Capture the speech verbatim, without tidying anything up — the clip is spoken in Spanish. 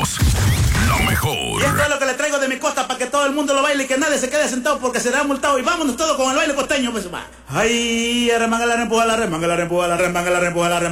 somos lo mejor. Y esto es lo que le traigo de mi costa para que todo el mundo lo baile y que nadie se quede sentado porque será multado. Y vámonos todos con el baile costeño, pues va. Ay, remanga la rempuja la remanga la rempuja la remanga la rempuja la remanga.